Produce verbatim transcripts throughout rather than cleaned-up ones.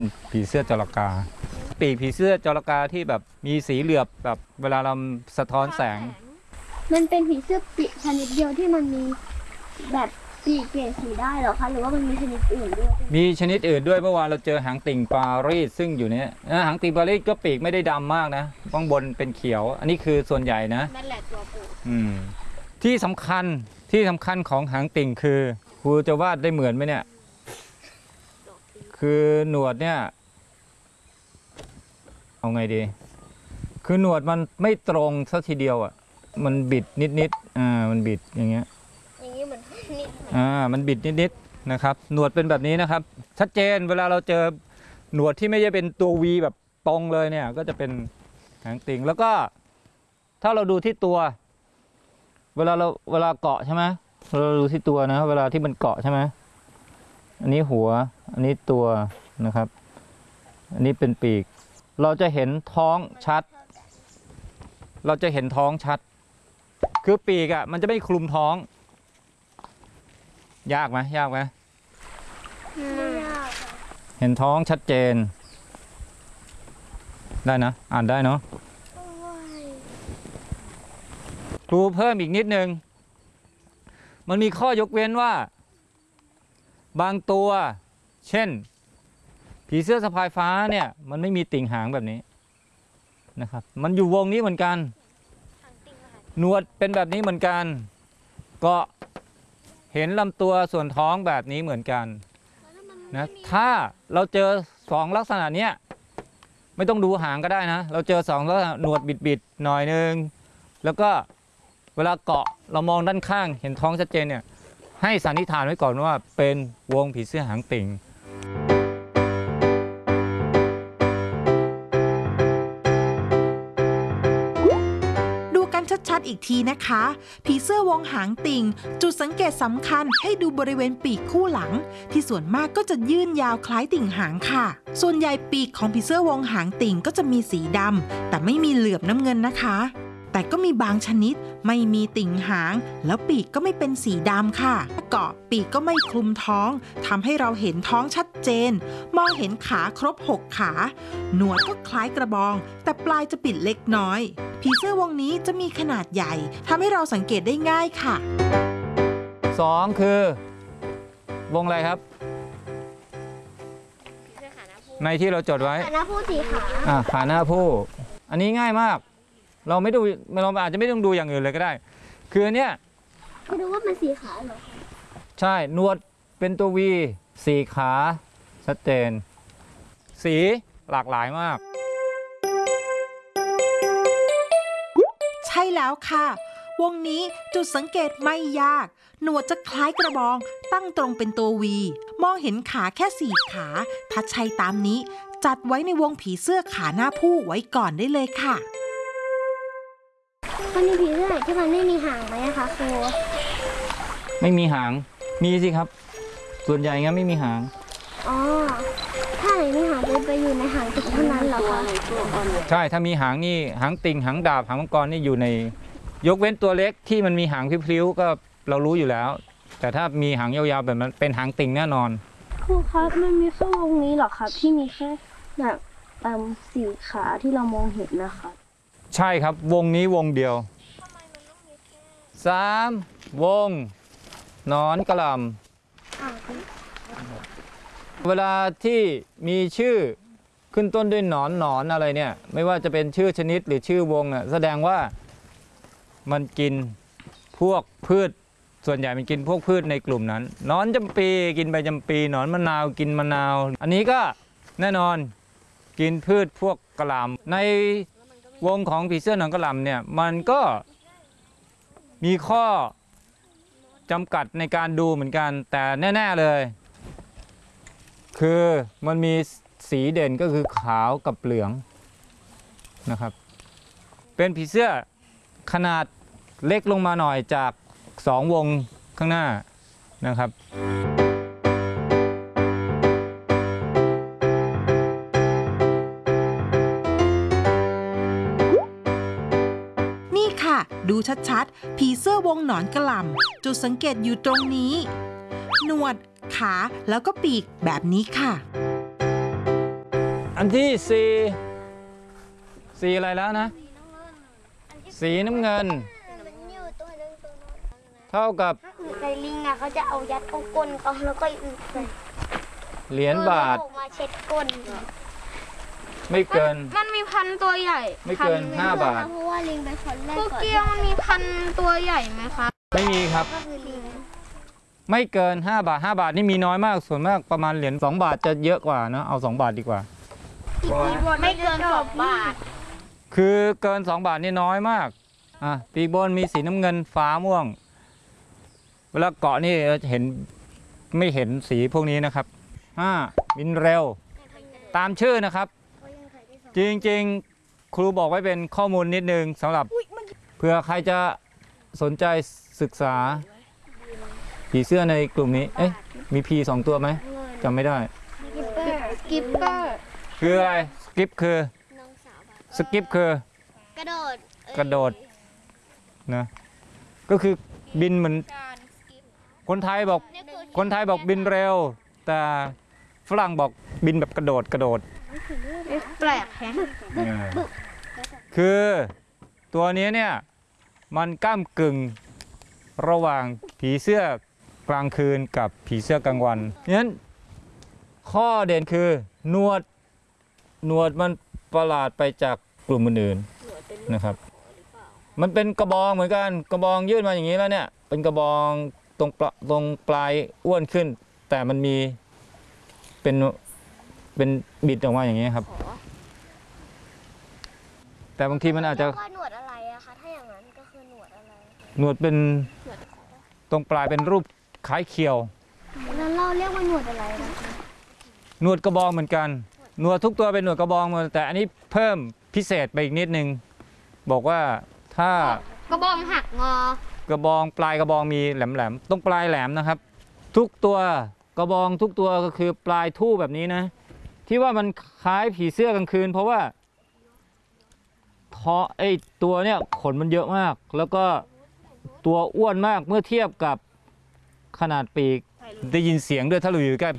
ผีเสื้อจระกาปีกผีเสื้อจระกาที่แบบมีสีเหลือบแบบเวลาเราสะท้อนแสงมันเป็นผีเสื้อปีกชนิดเดียวที่มันมีแบบปีกเปลี่ยนสีได้หรอคะหรือว่ามันมีชนิดอื่นด้วยมีชนิดอื่นด้วยเมื่อวานเราเจอหางติ่งปารีสซึ่งอยู่เนี้ยหางติ่งปารีสก็ปีกไม่ได้ดำมากนะข้างบนเป็นเขียวอันนี้คือส่วนใหญ่นะนั่นแหละตัวปูอืมที่สำคัญที่สำคัญของหางติ่งคือครูจะวาดได้เหมือนไหมเนี่ยคือหนวดเนี่ยเอาไงดีคือหนวดมันไม่ตรงซะทีเดียวอ่ะมันบิดนิดๆอ่ามันบิดอย่างเงี้ยอย่างนี้เหมือนนิดอ่ามันบิดนิดๆนะครับหนวดเป็นแบบนี้นะครับชัดเจนเวลาเราเจอหนวดที่ไม่ใช่เป็นตัววีแบบตรงเลยเนี่ยก็จะเป็นหางติ่งแล้วก็ถ้าเราดูที่ตัวเวลาเราเวลาเกาะใช่ไหมเราดูที่ตัวนะเวลาที่มันเกาะใช่ไหมอันนี้หัวอันนี้ตัวนะครับอันนี้เป็นปีกเราจะเห็นท้องชัดเราจะเห็นท้องชัดคือปีกอ่ะมันจะไม่คลุมท้องยากไหมยากไหมไม่ยากเห็นท้องชัดเจนได้นะอ่านได้เนาะครูเพิ่มอีกนิดนึงมันมีข้อยกเว้นว่าบางตัวเช่นผีเสื้อสะพายฟ้าเนี่ยมันไม่มีติ่งหางแบบนี้นะครับมันอยู่วงนี้เหมือนกันหนวดเป็นแบบนี้เหมือนกันก็เห็นลำตัวส่วนท้องแบบนี้เหมือนกันนะถ้าเราเจอสองลักษณะเนี้ยไม่ต้องดูหางก็ได้นะเราเจอสองลักษณะหนวดบิดๆหน่อยนึงแล้วก็เวลาเกาะเรามองด้านข้างเห็นท้องชัดเจนเนี่ยให้สันนิษฐานไว้ก่อนว่าเป็นวงผีเสื้อหางติ่งชัดๆอีกทีนะคะผีเสื้อวงหางติ่งจุดสังเกตสำคัญให้ดูบริเวณปีกคู่หลังที่ส่วนมากก็จะยื่นยาวคล้ายติ่งหางค่ะส่วนใหญ่ปีกของผีเสื้อวงหางติ่งก็จะมีสีดำแต่ไม่มีเหลือบน้ำเงินนะคะแต่ก็มีบางชนิดไม่มีติ่งหางแล้วปีกก็ไม่เป็นสีดำค่ะเกาะปีกก็ไม่คลุมท้องทำให้เราเห็นท้องชัดเจนมองเห็นขาครบหกขาหนวดก็คล้ายกระบองแต่ปลายจะปิดเล็กน้อยผีเสื้อวงนี้จะมีขนาดใหญ่ทำให้เราสังเกตได้ง่ายค่ะสองคือวงอะไรครับในที่เราจดไว้ขาหน้าผู้สีขาอ่าขาหน้าผู้อันนี้ง่ายมากเราไม่ดูเราอาจจะไม่ต้องดูอย่างอื่นเลยก็ได้คืออันเนี้ยคือดูว่ามันสีขาเหรอใช่หนวดเป็นตัววีสีขาชัดเจนสีหลากหลายมากใช่แล้วค่ะวงนี้จุดสังเกตไม่ยากหนวดจะคล้ายกระบองตั้งตรงเป็นตัววีมองเห็นขาแค่สี่ขาถ้าใช่ตามนี้จัดไว้ในวงผีเสื้อขาหน้าผู้ไว้ก่อนได้เลยค่ะมันมีผีเสื้อไหนที่มันไม่มีหางไหมคะครูไม่มีหางมีสิครับส่วนใหญ่งั้นไม่มีหางอ๋อถ้าไหนมีหางจะไปอยู่ในหางติ่งเท่านั้นเหรอคะใช่ถ้ามีหางนี่หางติ่งหางดาบหางมังกรนี่อยู่ในยกเว้นตัวเล็กที่มันมีหางพลิ้วๆก็เรารู้อยู่แล้วแต่ถ้ามีหางยาวๆแบบนั้นเป็นหางติ่งแน่นอนครูครับมันมีแค่วงนี้เหรอครับที่มีแค่แบบตามสี่ขาที่เรามองเห็นนะคะใช่ครับวงนี้วงเดียวสามวงหนอนกระหล่ำเวลาที่มีชื่อขึ้นต้นด้วยหนอนหนอนอะไรเนี่ยไม่ว่าจะเป็นชื่อชนิดหรือชื่อวงอ่ะแสดงว่ามันกินพวกพืชส่วนใหญ่มันกินพวกพืชในกลุ่มนั้นหนอนจำปีกินใบจำปีหนอนมะนาวกินมะนาวอันนี้ก็แน่นอนกินพืชพวกกระหล่ำในวงของผีเสื้อหนอนกระหล่ำเนี่ยมันก็มีข้อจำกัดในการดูเหมือนกันแต่แน่ๆเลยคือมันมีสีเด่นก็คือขาวกับเหลืองนะครับเป็นผีเสื้อขนาดเล็กลงมาหน่อยจากสองวงข้างหน้านะครับนี่ค่ะดูชัดๆผีเสื้อวงหนอนกระหล่ำจุดสังเกตอยู่ตรงนี้หนวดขาแล้วก็ปีกแบบนี้ค่ะอันที่สี่สีอะไรแล้วนะ สีน้ำเงินมันอยู่ตัวนึงตัวนั้นเท่ากับในลิงอ่ะเขาจะเอายัดเข้าก้นเขาแล้วก็อึใส่เหรียญบาทออกมาเช็ดก้นไม่เกินมันมีพันตัวใหญ่ไม่เกินพัห้าบาทเพราะว่าลิงเป็นคนแรกพวกก่อนเกียวมันมีพันตัวใหญ่ไหมคะไม่มีครับก็คือลิงไม่เกินห้าบาทห้าบาทนี่มีน้อยมากส่วนมากประมาณเหรียญสองบาทจะเยอะกว่านะเอาสองบาทดีกว่าไม่เกินสองบาทคือเกินสองบาทนี่น้อยมากอ่ะปีกบนมีสีน้ำเงินฟ้าม่วง เวลาเกาะนี่เห็นไม่เห็นสีพวกนี้นะครับห้าบินเร็วตามชื่อนะครับ จริงๆ ครูบอกไว้เป็นข้อมูลนิดนึงสำหรับเผื่อใครจะสนใจศึกษาผีเสื้อในกลุ่มนี้ เอ๊ะมีพีสองตัวไหมจำไม่ได้กิปเปอร์คืออะไรสกิปคือน้องสาวสกิปคือกระโดดกระโดดนะก็คือบินเหมือนคนไทยบอกคนไทยบอกบินเร็ว แต่ฝรั่งบอกบินแบบกระโดดกระโดดแปลกแฮะคือตัวนี้เนี่ยมันก้ามกึ่งระหว่างผีเสื้อกลางคืนกับผีเสื้อกลางวันนั้นข้อเด่นคือหนวดหนวดมันประหลาดไปจากกลุ่มอื่นๆนะครับ มันเป็นกระบองเหมือนกันกระบองยื่นมาอย่างนี้แล้วเนี่ยเป็นกระบองตรงปลาตรงปลายอ้วนขึ้น แต่มันมีเป็นเป็นบิดออกมาอย่างนี้ครับ แต่บางทีมันอาจจะแล้วก็หนวดอะไรอะคะถ้าอย่างนั้นก็คือหนวดอะไรหนวดเป็นตรงปลายเป็นรูปคล้ายเขียวแล้วเราเรียกว่าหนวดอะไรนะคะหนวดกระบองเหมือนกันหนวดทุกตัวเป็นหนวดกระบองหมดแต่อันนี้เพิ่มพิเศษไปอีกนิดนึงบอกว่าถ้ากระบองหักงอกระบองปลายกระบองมีแหลมๆตรงปลายแหลมนะครับ ทุกตัวกระบองทุกตัวก็คือปลายทู่แบบนี้นะ ที่ว่ามันคล้ายผีเสื้อกลางคืน เพราะว่าท้อไอตัวเนี่ยขนมันเยอะมาก แล้วก็ตัวอ้วนมากเมื่อเทียบกับขนาดปีกได้ยินเสียงด้วยถ้าเราอยู่ใกล้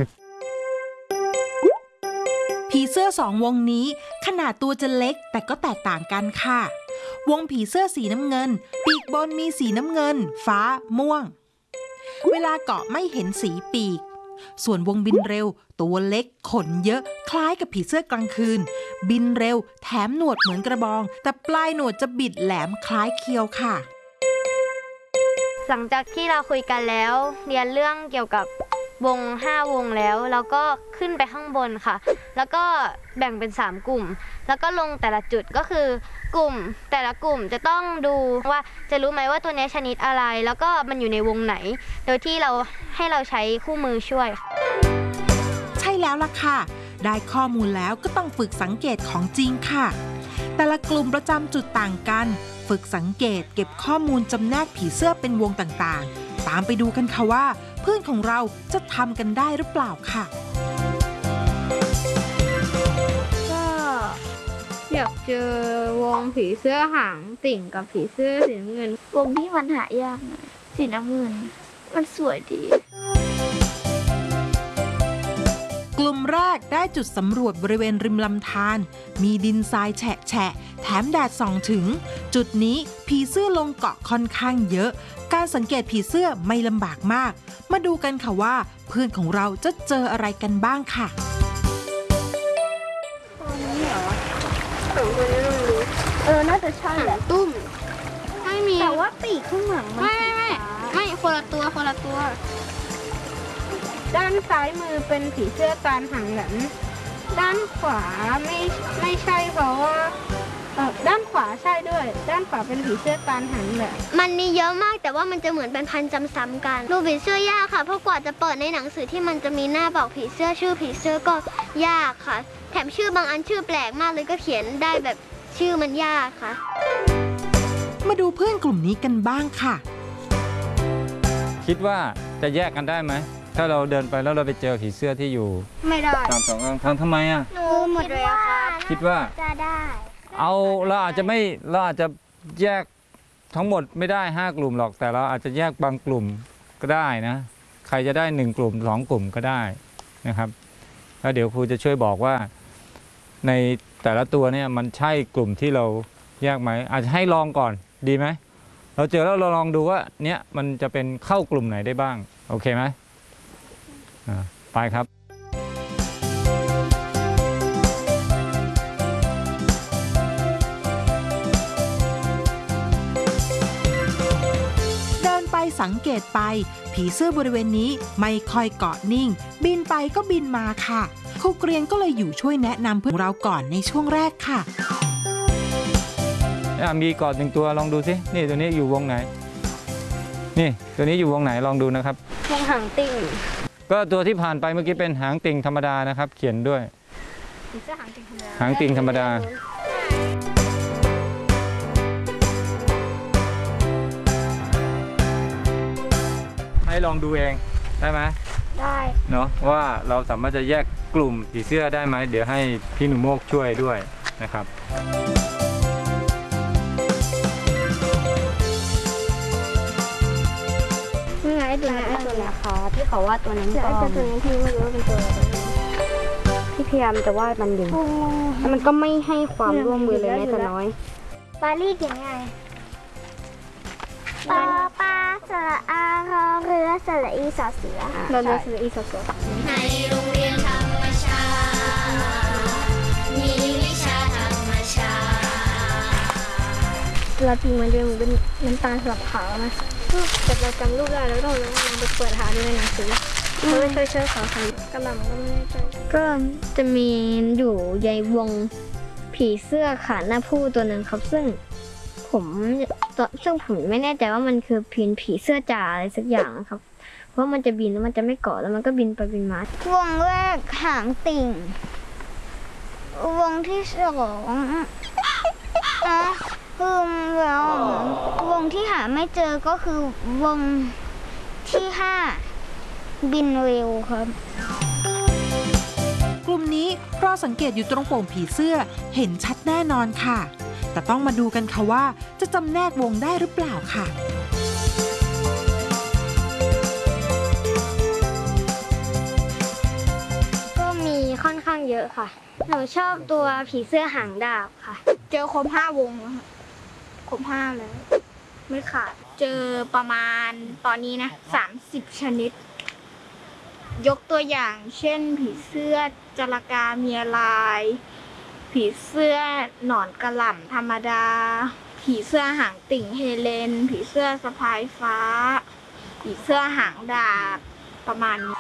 ผีเสื้อสองวงนี้ขนาดตัวจะเล็กแต่ก็แตกต่างกันค่ะ วงผีเสื้อสีน้ำเงิน ปีกบนมีสีน้ำเงิน ฟ้าม่วง เวลาเกาะไม่เห็นสีปีก ส่วนวงบินเร็ว ตัวเล็กขนเยอะคล้ายกับผีเสื้อกลางคืน บินเร็วแถมหนวดเหมือนกระบอง แต่ปลายหนวดจะบิดแหลมคล้ายเคียวค่ะหลังจากที่เราคุยกันแล้ว เรียนเรื่องเกี่ยวกับวงห้าวงแล้วแล้วก็ขึ้นไปข้างบนค่ะ แล้วก็แบ่งเป็นสามกลุ่ม แล้วก็ลงแต่ละจุดก็คือกลุ่มแต่ละกลุ่มจะต้องดูว่าจะรู้ไหมว่าตัวนี้ชนิดอะไร แล้วก็มันอยู่ในวงไหน โดยที่เราให้เราใช้คู่มือช่วยใช่แล้วล่ะค่ะ ได้ข้อมูลแล้วก็ต้องฝึกสังเกตของจริงค่ะ แต่ละกลุ่มประจำจุดต่างกัน ฝึกสังเกตเก็บข้อมูลจำแนกผีเสื้อเป็นวงต่างๆ ตามไปดูกันค่ะว่าเพื่อนของเราจะทำกันได้หรือเปล่าค่ะก็อยากเจอวงผีเสื้อหางติ่งกับผีเสื้อสีน้ำเงินวงที่มันหายากหน่อยสีน้ำเงิน มันสวยดีกลุ่มแรกได้จุดสำรวจบริเวณริมลำธาร มีดินทรายแฉะแฉะแถมแดดส่องถึง จุดนี้ผีเสื้อลงเกาะค่อนข้างเยอะ การสังเกตผีเสื้อไม่ลำบากมาก มาดูกันค่ะว่าเพื่อนของเราจะเจออะไรกันบ้างค่ะเออ น่าจะใช่แหละตุ้มไม่มีแต่ว่าปีกข้างหลังมันไม่ไม่ไม่ไม่คนละตัวคนละตัว ด้านซ้ายมือเป็นผีเสื้อตาหางแหลมด้านขวาไม่ไม่ใช่เพราะว่าเอ่อด้านขวาใช่ด้วย ด้านขวาเป็นผีเสื้อตาหางแหลมมันมีเยอะมากแต่ว่ามันจะเหมือนเป็นพันจำซ้ำกันดูผีเสื้อยากค่ะเพราะกว่าจะเปิดในหนังสือที่มันจะมีหน้าบอกผีเสื้อชื่อผีเสื้อก็ยากค่ะ แถมชื่อบางอันชื่อแปลกมากเลยก็เขียนได้แบบชื่อมันยากค่ะมาดูเพื่อนกลุ่มนี้กันบ้างค่ะคิดว่าจะแยกกันได้ไหมถ้าเราเดินไปแล้วเราไปเจอผีเสื้อที่อยู่ไม่ได้ตามสองข้างทางทำไมอ่ะหนูหมดเลยครับคิดว่าจะได้เอาเราอาจจะไม่เราอาจจะแยกทั้งหมดไม่ได้ห้ากลุ่มหรอกแต่เราอาจจะแยกบางกลุ่มก็ได้นะ ใครจะได้หนึ่งกลุ่มสองกลุ่มก็ได้นะครับแล้วเดี๋ยวครูจะช่วยบอกว่าในแต่ละตัวเนี่ยมันใช่กลุ่มที่เราแยกไหมอาจจะให้ลองก่อนดีไหมเราเจอแล้วเราลองดูว่าเนี้ยมันจะเป็นเข้ากลุ่มไหนได้บ้างโอเคไหมอ่าไปครับเดินไปสังเกตไปผีเสื้อบริเวณนี้ไม่ค่อยเกาะนิ่งบินไปก็บินมาค่ะครูเกรียนก็เลยอยู่ช่วยแนะนำเพื่อนเราก่อนในช่วงแรกค่ะมีเกาะหนึ่งตัวลองดูสินี่ตัวนี้อยู่วงไหนนี่ตัวนี้อยู่วงไหนลองดูนะครับวงหางติ่งก็ตัวที่ผ่านไปเมื่อกี้เป็นหางติ่งธรรมดานะครับเขียนด้วยผีเสื้อหางติ่งธรรมดาหางติ่งธรรมดาให้ลองดูเองได้ไหมได้เนาะว่าเราสามารถจะแยกกลุ่มผีเสื้อได้ไหมเดี๋ยวให้พี่หนุ่มโมกช่วยด้วยนะครับนี่ไงตัวนี้ไอ้ตัวนี้ค่ะที่เขาวาดตัวนั้นก็ไอ้ตัวนี้ที่ไม่รู้ว่าเป็นตัวอะไรที่พยายามจะวาดมันอยู่แต่มันก็ไม่ให้ความร่วมมือเลยแม้แต่น้อยปารีสยังไงปอปลาสระอารอเรือสระอีสอเสือเราเรือสระอีสอเสือในโรงเรียนธรรมชาติมีวิชาธรรมชาติเราจริงมันจะเหมือนเป็นน้ำตาลสลับขาวนะแต่เราจำรูปได้แล้วต้องลองไปเปิดหาดูในหนังสือเขาไม่ช่วยช่วยเขาทำกระหล่ำก็ไม่ได้ช่วยก็จะมีอยู่ในวงผีเสื้อขาหน้าผู้ตัวหนึ่งครับซึ่งผมซึ่งผมไม่แน่ใจว่ามันคือพินผีเสื้อจ่าอะไรสักอย่างนะครับเพราะมันจะบินแล้วมันจะไม่เกาะแล้วมันก็บินไปบินมาวงแรกหางติ่งวงที่สองนะคือแล้ววงที่หาไม่เจอก็คือวงที่ห้าบินเร็วครับกลุ่มนี้รอสังเกตอยู่ตรงโป่งผีเสื้อเห็นชัดแน่นอนค่ะแต่ต้องมาดูกันค่ะว่าจะจำแนกวงได้หรือเปล่าค่ะก็มีค่อนข้างเยอะค่ะหนูชอบตัวผีเสื้อหางดาบค่ะเจอครบห้าวงแล้วครบห้าแล้วไม่ขาดเจอประมาณตอนนี้นะสามสิบชนิดยกตัวอย่างเช่นผีเสื้อจระกาเมียลายผีเสื้อหนอนกระหล่ำธรรมดาผีเสื้อหางติ่งเฮเลนผีเสื้อสะพายฟ้าผีเสื้อหางดาบประมาณนี้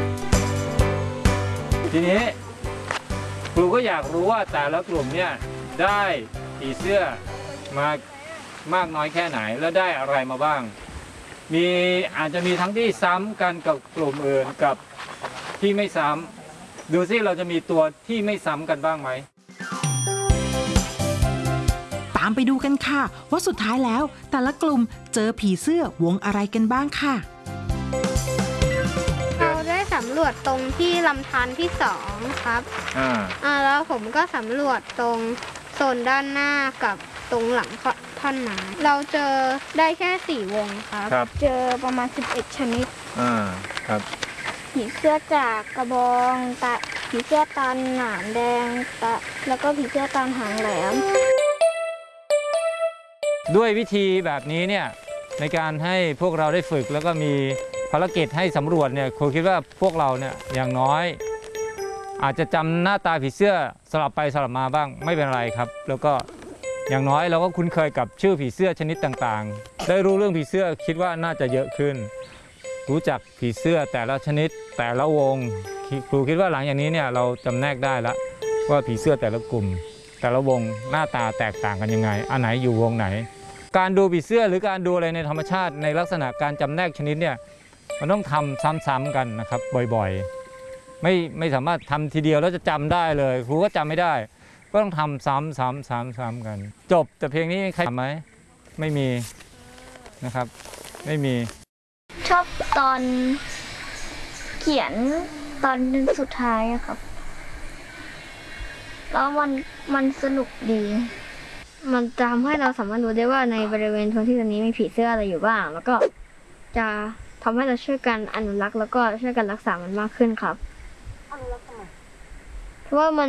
ทีนี้ครูก็อยากรู้ว่าแต่ละกลุ่มเนี่ยได้ผีเสื้อมามากน้อยแค่ไหนแล้วได้อะไรมาบ้างมีอาจจะมีทั้งที่ซ้ำกันกับกลุ่มอื่นกับที่ไม่ซ้ำดูซิเราจะมีตัวที่ไม่ซ้ำกันบ้างไหมตามไปดูกันค่ะว่าสุดท้ายแล้วแต่ละกลุ่มเจอผีเสื้อวงอะไรกันบ้างค่ะเราได้สำรวจตรงที่ลำธารที่สองครับอ่าอ่าแล้วผมก็สำรวจตรงโซนด้านหน้ากับตรงหลังท่อนไม้เราเจอได้แค่สี่วงครับเจอประมาณสิบเอ็ดชนิดอ่าครับผีเสื้อจากกระบองตะผีเสื้อตาหนามแดงตะแล้วก็ผีเสื้อตาหางแหลมด้วยวิธีแบบนี้เนี่ยในการให้พวกเราได้ฝึกแล้วก็มีภารกิจให้สำรวจเนี่ยครูคิดว่าพวกเราเนี่ยอย่างน้อยอาจจะจำหน้าตาผีเสื้อสลับไปสลับมาบ้างไม่เป็นไรครับแล้วก็อย่างน้อยเราก็คุ้นเคยกับชื่อผีเสื้อชนิดต่างๆได้รู้เรื่องผีเสื้อคิดว่าน่าจะเยอะขึ้นรู้จักผีเสื้อแต่ละชนิดแต่ละวงครูคิดว่าหลังอย่างนี้เนี่ยเราจำแนกได้แล้วว่าผีเสื้อแต่ละกลุ่มแต่ละวงหน้าตาแตกต่างกันยังไงอันไหนอยู่วงไหนการดูผีเสื้อหรือการดูอะไรในธรรมชาติในลักษณะการจำแนกชนิดเนี่ยมันต้องทำซ้ำๆกันนะครับบ่อยๆไม่ไม่สามารถทำทีเดียวแล้วจะจำได้เลยครูก็จำไม่ได้ก็ต้องทำซ้ำซ้ำซ้ำซ้ำกันจบแต่เพียงนี้ใครทำไหมไม่มีนะครับไม่มีชอบตอนเขียนตอนสุดท้ายครับแล้วมันมันสนุกดีมันจะทำให้เราสามารถรู้ได้ว่าในบริเวณพื้นที่ตรงนี้มีผีเสื้ออะไรอยู่บ้างแล้วก็จะทำให้เราช่วยกันอนุรักษ์แล้วก็ช่วยกันรักษามันมากขึ้นครับอนุรักษ์ทำไมเพราะว่ามัน